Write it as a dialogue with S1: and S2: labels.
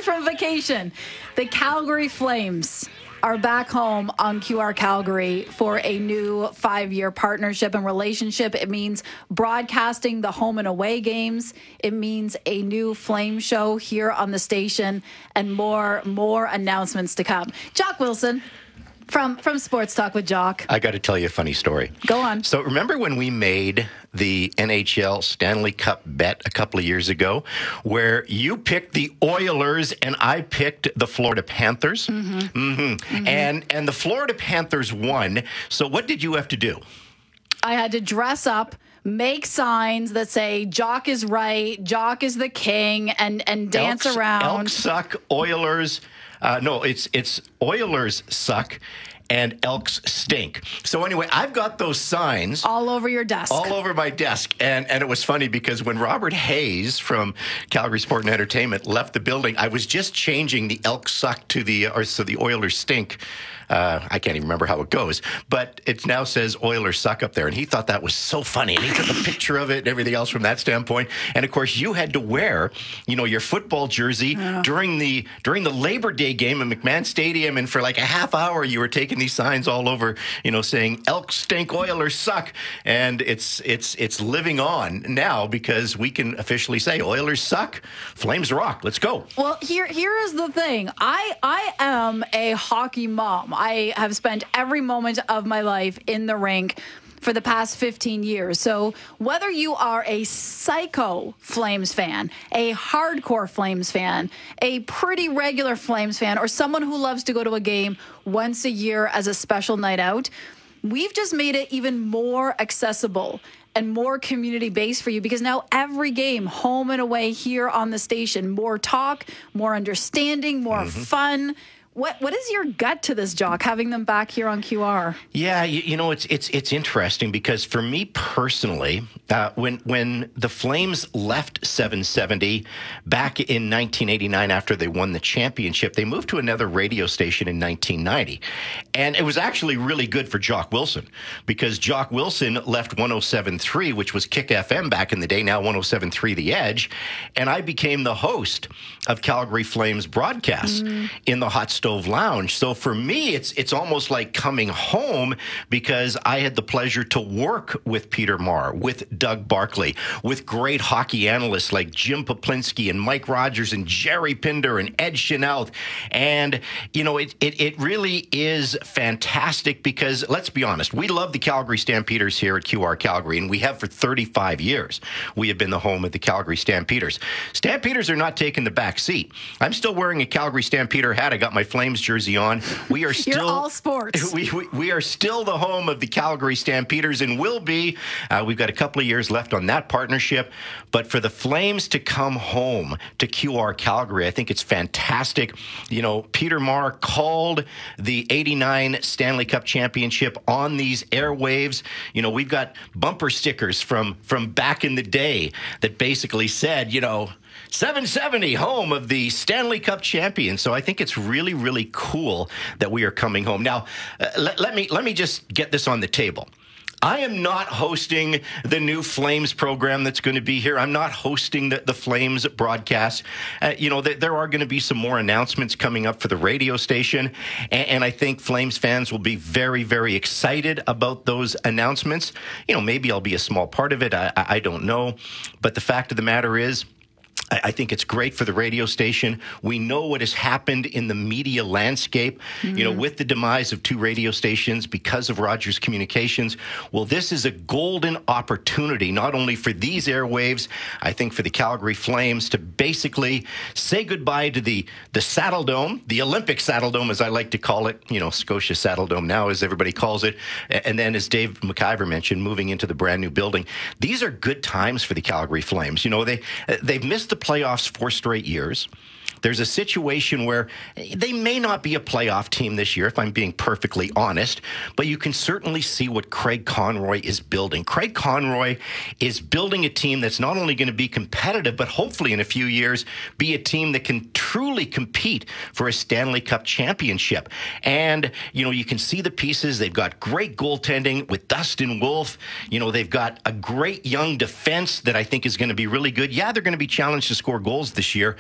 S1: returned from vacation. The Calgary Flames are back home on QR Calgary for a new 5-year partnership and relationship. It means broadcasting the home and away games. It means a new Flame show here on the station and more announcements to come. Jock Wilson from Sports Talk with Jock.
S2: I got to tell you a funny story.
S1: Go on.
S2: So remember when we made the NHL Stanley Cup bet a couple of years ago where you picked the Oilers and I picked the Florida Panthers? And the Florida Panthers won. So what did you have to do?
S1: I had to dress up, make signs that say Jock is right, Jock is the king, and dance around.
S2: Elks suck, Oilers. No, it's Oilers suck and Elks stink. So anyway, I've got those signs
S1: all over your desk.
S2: All over my desk. And it was funny because when Robert Hayes from Calgary Sport and Entertainment left the building, I was just changing the Elks suck to the Oilers stink. I can't even remember how it goes, but it now says Oilers suck up there. And he thought that was so funny. And he took a picture of it and everything else from that standpoint. And of course, you had to wear, your football jersey during the Labor Day game at McMahon Stadium. And for like a half hour, you were taking these signs all over, saying Elks stink, Oilers suck. And it's living on now because we can officially say Oilers suck, Flames rock. Let's go.
S1: Well, here is the thing. I am a hockey mom. I have spent every moment of my life in the rink for the past 15 years. So whether you are a psycho Flames fan, a hardcore Flames fan, a pretty regular Flames fan, or someone who loves to go to a game once a year as a special night out, we've just made it even more accessible and more community-based for you because now every game, home and away here on the station, more talk, more understanding, more fun. What is your gut to this, Jock, having them back here on QR?
S2: Yeah, it's interesting because for me personally, when the Flames left 770 back in 1989 after they won the championship, they moved to another radio station in 1990. And it was actually really good for Jock Wilson because Jock Wilson left 107.3, which was Kick FM back in the day, now 107.3 The Edge. And I became the host of Calgary Flames broadcasts in the Hot Stove Lounge. So for me, it's almost like coming home because I had the pleasure to work with Peter Maher, with Doug Barkley, with great hockey analysts like Jim Poplinski and Mike Rogers and Jerry Pinder and Ed Chenault. And, it really is fantastic because, let's be honest, we love the Calgary Stampeders here at QR Calgary, and we have for 35 years. We have been the home of the Calgary Stampeders. Stampeders are not taking the back seat. I'm still wearing a Calgary Stampeder hat. I got my Flames jersey on. We are still
S1: You're all sports.
S2: We are still the home of the Calgary Stampeders and will be. We've got a couple of years left on that partnership. But for the Flames to come home to QR Calgary, I think it's fantastic. Peter Maher called the 89 Stanley Cup Championship on these airwaves. We've got bumper stickers from back in the day that basically said, 770, home of the Stanley Cup champion. So I think it's really, really cool that we are coming home. Now, let me just get this on the table. I am not hosting the new Flames program that's going to be here. I'm not hosting the Flames broadcast. There are going to be some more announcements coming up for the radio station, and I think Flames fans will be very, very excited about those announcements. Maybe I'll be a small part of it. I don't know. But the fact of the matter is, I think it's great for the radio station. We know what has happened in the media landscape, with the demise of two radio stations because of Rogers Communications. Well, this is a golden opportunity, not only for these airwaves, I think for the Calgary Flames to basically say goodbye to the Saddle Dome, the Olympic Saddle Dome, as I like to call it, Scotia Saddle Dome now, as everybody calls it. And then, as Dave McIver mentioned, moving into the brand new building. These are good times for the Calgary Flames. They've missed the playoffs 4 straight years. There's a situation where they may not be a playoff team this year, if I'm being perfectly honest, but you can certainly see what Craig Conroy is building. Craig Conroy is building a team that's not only going to be competitive, but hopefully in a few years be a team that can truly compete for a Stanley Cup championship. And, you can see the pieces. They've got great goaltending with Dustin Wolf. They've got a great young defense that I think is going to be really good. Yeah, they're going to be challenged to score goals this year,